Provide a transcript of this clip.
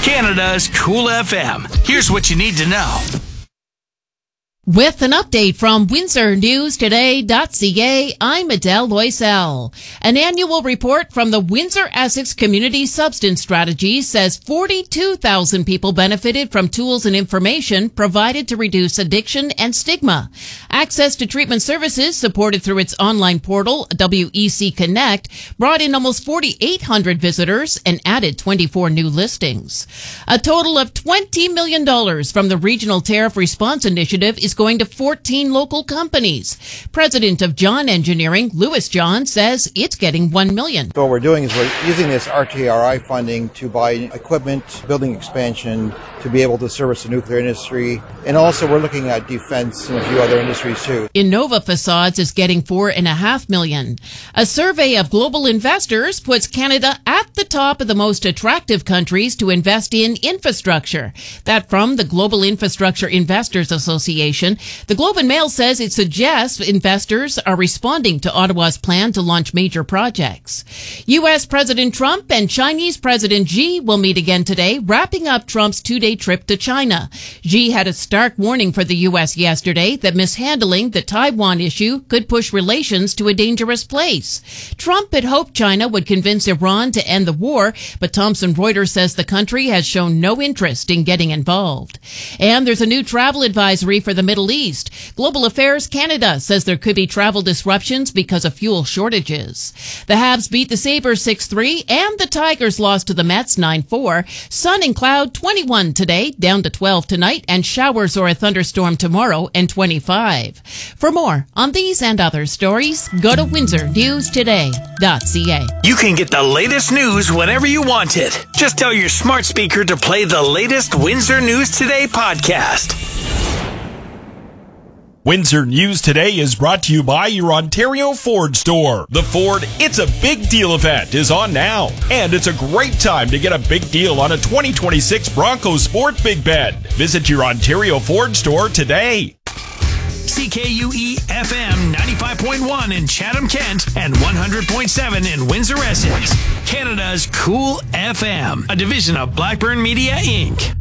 Canada's Cool FM. Here's what you need to know. With an update from WindsorNewsToday.ca, I'm Adele Loisel. An annual report from the Windsor-Essex Community Substance Strategy says 42,000 people benefited from tools and information provided to reduce addiction and stigma. Access to treatment services supported through its online portal, WEC Connect, brought in almost 4,800 visitors and added 24 new listings. A total of $20 million from the Regional Tariff Response Initiative is going to 14 local companies. President of John Engineering, Louis John, says it's getting $1 million. What we're doing is we're using this RTRI funding to buy equipment, building expansion, to be able to service the nuclear industry. And also we're looking at defense and a few other industries too. Innova Facades is getting $4.5 million. A survey of global investors puts Canada at the top of the most attractive countries to invest in infrastructure. That from the Global Infrastructure Investors Association. The Globe and Mail says it suggests investors are responding to Ottawa's plan to launch major projects. U.S. President Trump and Chinese President Xi will meet again today, wrapping up Trump's two-day trip to China. Xi had a stark warning for the U.S. yesterday that mishandling the Taiwan issue could push relations to a dangerous place. Trump had hoped China would convince Iran to end the war, but Thomson Reuters says the country has shown no interest in getting involved. And there's a new travel advisory for the Middle East. Global Affairs Canada says there could be travel disruptions because of fuel shortages. The Habs beat the Sabres 6-3 and the Tigers lost to the Mets 9-4. Sun and cloud 21 today, down to 12 tonight, and showers or a thunderstorm tomorrow and 25. For more on these and other stories, go to WindsorNewsToday.ca. You can get the latest news whenever you want it. Just tell your smart speaker to play the latest Windsor News Today podcast. Windsor News Today is brought to you by your Ontario Ford store. The Ford It's a Big Deal event is on now, and it's a great time to get a big deal on a 2026 Bronco Sport Big Bed. Visit your Ontario Ford store today. CKUE FM 95.1 in Chatham-Kent and 100.7 in Windsor-Essex. Canada's Cool FM, a division of Blackburn Media, Inc.